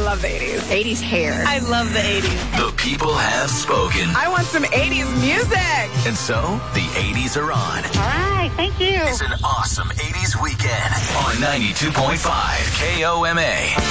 love the 80s. 80s hair. I love the 80s. The people have spoken. I want some 80s music. And so, the 80s are on. All right, thank you. It's an awesome 80s weekend on 92.5 KOMA.